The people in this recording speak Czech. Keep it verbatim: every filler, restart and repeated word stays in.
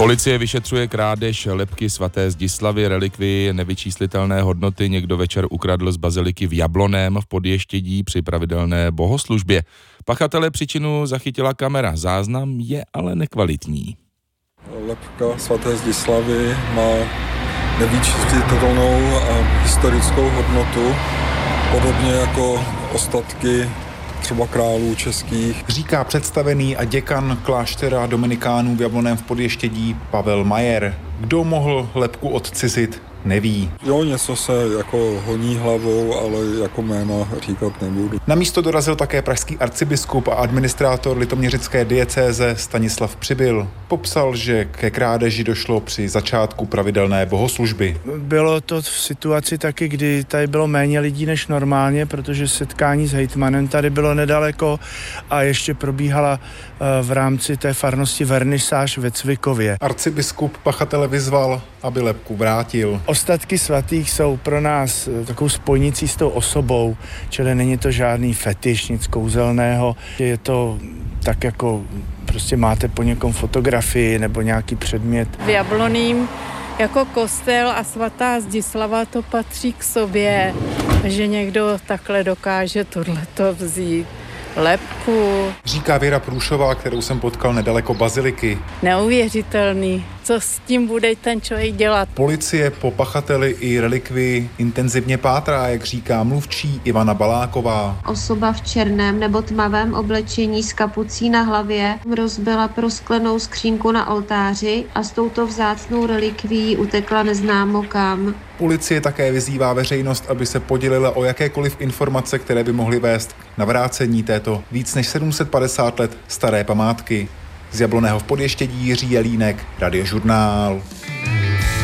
Policie vyšetřuje krádež lebky svaté Zdislavy, relikvii nevyčíslitelné hodnoty. Někdo večer ukradl z baziliky v Jablonném v Podještědí při pravidelné bohoslužbě. Pachatele příčinu zachytila kamera, záznam je ale nekvalitní. Lebka svaté Zdislavy má nevyčíslitelnou a historickou hodnotu, podobně jako ostatky třeba králů českých. Říká představený a děkan kláštera dominikánů v Jablonném v Podještědí Pavel Majer. Kdo mohl lebku odcizit, neví. Jo, něco se jako honí hlavou, ale jako jména říkat nebudu. Na místo dorazil také pražský arcibiskup a administrátor litoměřické diecéze Stanislav Přibyl. Popsal, že ke krádeži došlo při začátku pravidelné bohoslužby. Bylo to v situaci taky, kdy tady bylo méně lidí než normálně, protože setkání s hejtmanem tady bylo nedaleko a ještě probíhala v rámci té farnosti vernisáž ve Cvikově. Arcibiskup pachatele vyzval, aby lebku vrátil. Ostatky svatých jsou pro nás takovou spojnicí s tou osobou, čili není to žádný fetiš, nic kouzelného. Je to tak jako prostě máte po někom fotografii nebo nějaký předmět. V Jablonném jako kostel a svatá Zdislava to patří k sobě, že někdo takhle dokáže tohleto vzít. Lebku. Říká Věra Průšová, kterou jsem potkal nedaleko baziliky. Neuvěřitelný. Co s tím bude ten člověk dělat? Policie po pachateli i relikvii intenzivně pátrá, jak říká mluvčí Ivana Baláková. Osoba v černém nebo tmavém oblečení s kapucí na hlavě rozbila prosklenou skřínku na oltáři a s touto vzácnou relikvií utekla neznámo kam. Policie také vyzývá veřejnost, aby se podělila o jakékoliv informace, které by mohly vést k navrácení této víc než sedm set padesát let staré památky. Z Jablonného v Podještědí Jiří Jelínek, Radiožurnál.